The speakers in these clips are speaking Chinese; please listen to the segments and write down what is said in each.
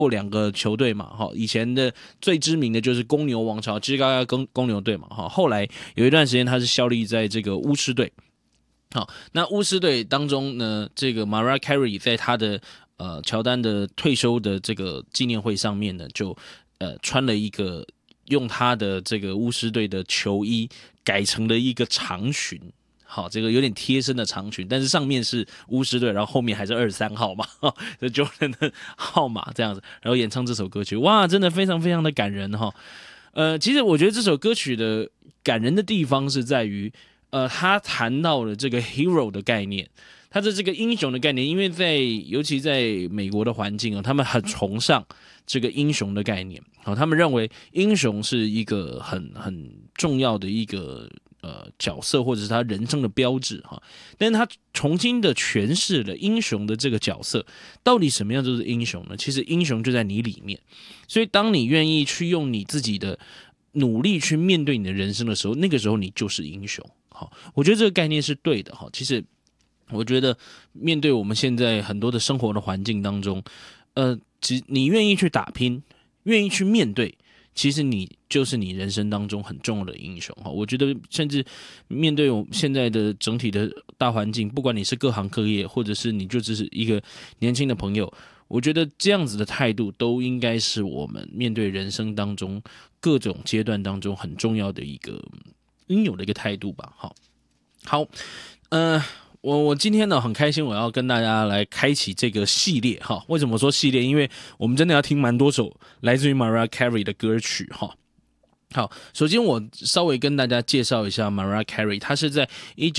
过2个球队嘛，以前的最知名的就是公牛王朝，芝加哥公牛队嘛，后来有一段时间他是效力在这个巫师队。好，那巫师队当中呢，这个 Mariah Carey 在他的乔丹的退休的这个纪念会上面呢，就穿了一个用他的这个巫师队的球衣改成了一个长裙。好，这个有点贴身的长裙，但是上面是巫师队，然后后面还是23号嘛，这 Jordan 的号码这样子，然后演唱这首歌曲，哇，真的非常非常的感人哈。其实我觉得这首歌曲的感人的地方是在于，他谈到了这个 hero 的概念，他的这个英雄的概念，因为尤其在美国的环境他们很崇尚这个英雄的概念，他们认为英雄是一个很重要的一个角色，或者是他人生的标志哈。但是他重新的诠释了英雄的这个角色，到底什么样就是英雄呢？其实英雄就在你里面，所以当你愿意去用你自己的努力去面对你的人生的时候，那个时候你就是英雄。好，我觉得这个概念是对的哈。其实我觉得面对我们现在很多的生活的环境当中，你愿意去打拼，愿意去面对，其实你就是你人生当中很重要的英雄。我觉得甚至面对我们现在的整体的大环境，不管你是各行各业，或者是你就只是一个年轻的朋友，我觉得这样子的态度都应该是我们面对人生当中各种阶段当中很重要的一个应有的一个态度吧。好，我今天呢很开心，我要跟大家来开启这个系列哈。为什么说系列？因为我们真的要听蛮多首来自于 Mariah Carey 的歌曲哈。好，首先我稍微跟大家介绍一下 Mariah Carey， 她是在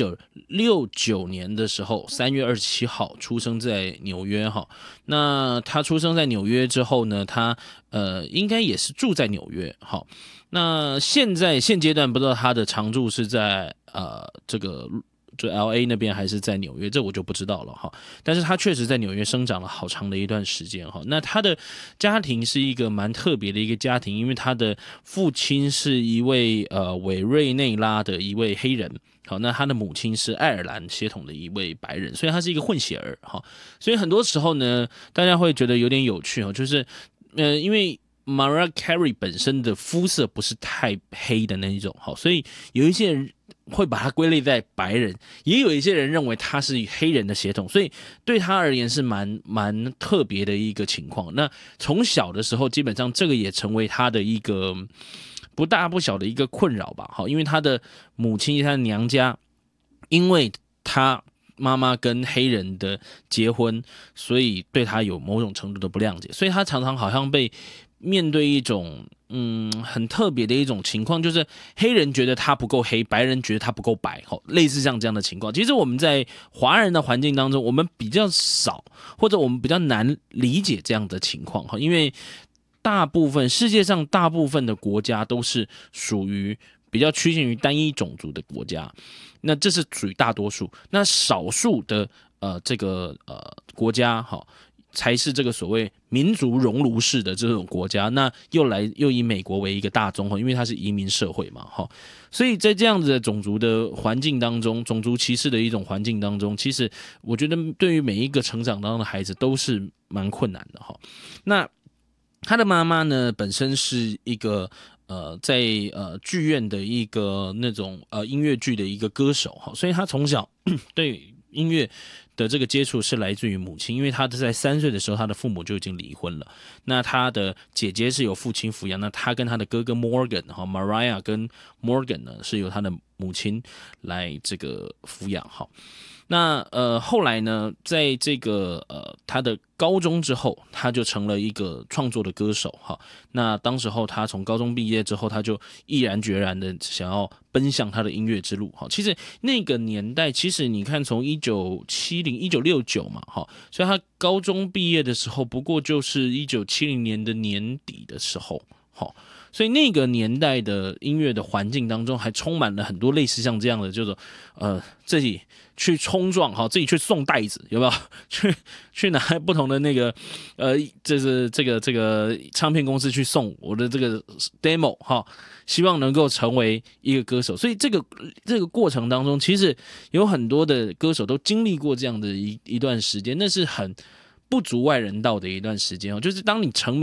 1969年的时候3月27号出生在纽约哈。那她出生在纽约之后呢，她应该也是住在纽约哈。那现阶段不知道她的常住是在这个就 LA 那边还是在纽约，这我就不知道了哈。但是他确实在纽约生长了好长的一段时间哈。那他的家庭是一个蛮特别的一个家庭，因为他的父亲是一位委瑞内拉的一位黑人，好，那他的母亲是爱尔兰血统的一位白人，所以他是一个混血儿哈。所以很多时候呢，大家会觉得有点有趣哈，就是因为Mariah Carey 本身的肤色不是太黑的那一种，好，所以有一些人会把它归类在白人，也有一些人认为他是黑人的血统，所以对他而言是蛮特别的一个情况。那从小的时候，基本上这个也成为他的一个不大不小的一个困扰吧。好，因为他的母亲，他的娘家，因为他妈妈跟黑人的结婚，所以对他有某种程度的不谅解，所以他常常好像被面对一种很特别的一种情况，就是黑人觉得他不够黑，白人觉得他不够白，类似像这样的情况。其实我们在华人的环境当中，我们比较少，或者我们比较难理解这样的情况，因为世界上大部分的国家都是属于比较趋近于单一种族的国家，那这是属于大多数。那少数的这个国家才是这个所谓民族熔炉式的这种国家，那又以美国为一个大宗，因为它是移民社会嘛，所以在这样子的种族的环境当中，种族歧视的一种环境当中，其实我觉得对于每一个成长当中的孩子都是蛮困难的那他的妈妈呢，本身是一个在剧院的一个那种音乐剧的一个歌手所以他从小对音乐的这个接触是来自于母亲，因为他在3岁的时候，他的父母就已经离婚了。那他的姐姐是由父亲抚养，那他跟他的哥哥 Mariah 跟 Morgan 呢是由他的母亲来这个抚养那后来呢，在这个他的高中之后，他就成了一个创作的歌手那当时候他从高中毕业之后，他就毅然决然的想要奔向他的音乐之路其实那个年代，其实你看从1970、1969嘛所以他高中毕业的时候，不过就是1970年的年底的时候所以那个年代的音乐的环境当中，还充满了很多类似像这样的，就是自己去冲撞自己去送袋子，有没有？去拿不同的那个就是这个唱片公司去送我的这个 demo 希望能够成为一个歌手。所以这个过程当中，其实有很多的歌手都经历过这样的一段时间，那是很不足外人道的一段时间哦，就是当你成